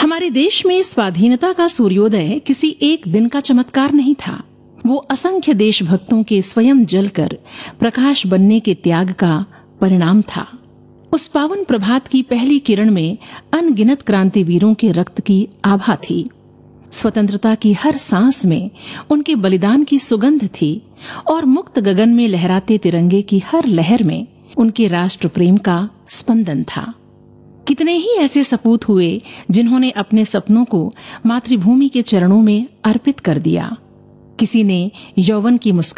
हमारे देश में स्वाधीनता का सूर्योदय किसी एक दिन का चमत्कार नहीं था। वो असंख्य देशभक्तों के स्वयं जलकर प्रकाश बनने के त्याग का परिणाम था। उस पावन प्रभात की पहली किरण में अनगिनत क्रांतिवीरों के रक्त की आभा थी। स्वतंत्रता की हर सांस में उनके बलिदान की सुगंध थी और मुक्त गगन में लहराते तिरंगे की हर लहर में उनके राष्ट्र प्रेम का स्पंदन था। कितने ही ऐसे सपूत हुए जिन्होंने अपने सपनों को मातृभूमि के चरणों में अर्पित कर दिया। किसी ने यौवन की मुस्कान